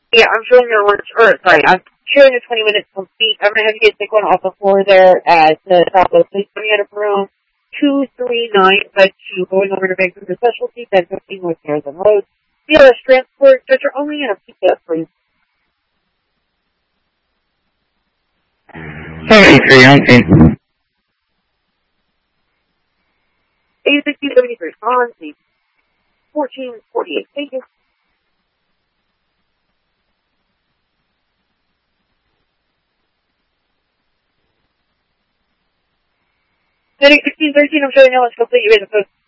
Yeah, I'm showing your lunch, I'm showing the 20 minutes complete. I'm going to have you guys take one off the floor there at the top of the coming out of room 239, but you going over to Vancouver Specialty, 1015 North Harrison Road. BLS transport, stretcher only, and a pizza, please. 7319. 86073, on the 1448. Thank you. Heading 1613, I'm showing now, let's complete you in the post.